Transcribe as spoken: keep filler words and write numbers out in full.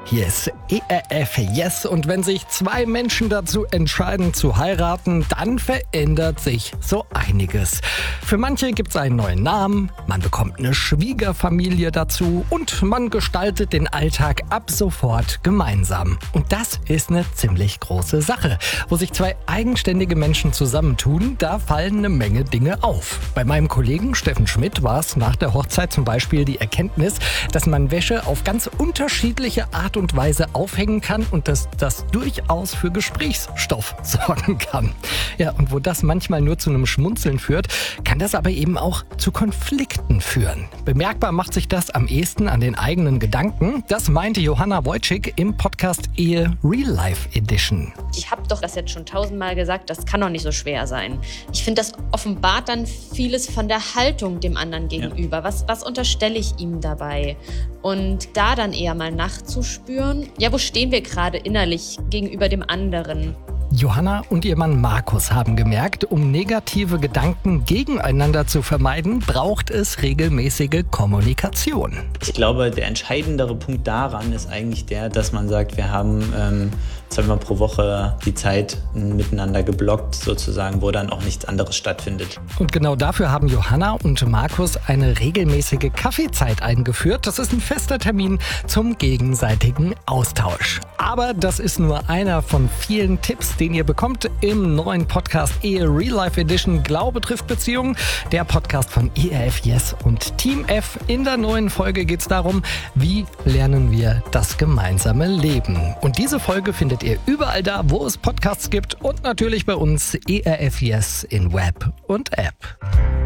Hier ist E R F Yes und wenn sich zwei Menschen dazu entscheiden zu heiraten, dann verändert sich so einiges. Für manche gibt es einen neuen Namen, man bekommt eine Schwiegerfamilie dazu und man gestaltet den Alltag ab sofort gemeinsam. Und das ist eine ziemlich große Sache. Wo sich zwei eigenständige Menschen zusammentun, da fallen eine Menge Dinge auf. Bei meinem Kollegen Steffen Schmidt war es nach der Hochzeit zum Beispiel die Erkenntnis, dass man Wäsche auf ganz unterschiedliche Art und Weise aufhängen kann und dass das durchaus für Gesprächsstoff sorgen kann. Ja, und wo das manchmal nur zu einem Schmunzeln führt, kann das aber eben auch zu Konflikten führen. Bemerkbar macht sich das am ehesten an den eigenen Gedanken. Das meinte Johanna Wojcik im Podcast Ehe Real Life Edition. Ich habe doch das jetzt schon tausendmal gesagt, das kann doch nicht so schwer sein. Ich finde, das offenbart dann vieles von der Haltung dem anderen gegenüber. Ja. Was, was unterstelle ich ihm dabei? Und da dann eher mal nachzuspüren, ja, wo stehen wir gerade innerlich gegenüber dem anderen? Johanna und ihr Mann Markus haben gemerkt, um negative Gedanken gegeneinander zu vermeiden, braucht es regelmäßige Kommunikation. Ich glaube, der entscheidendere Punkt daran ist eigentlich der, dass man sagt, wir haben ähm, zweimal pro Woche die Zeit miteinander geblockt, sozusagen, wo dann auch nichts anderes stattfindet. Und genau dafür haben Johanna und Markus eine regelmäßige Kaffeezeit eingeführt. Das ist ein fester Termin zum gegenseitigen Austausch. Aber das ist nur einer von vielen Tipps, den ihr bekommt im neuen Podcast Ehe Real Life Edition Glaube trifft Beziehungen, der Podcast von E R F Yes und Team F. In der neuen Folge geht es darum, wie lernen wir das gemeinsame Leben. Und diese Folge findet ihr überall da, wo es Podcasts gibt und natürlich bei uns E R F Yes in Web und App.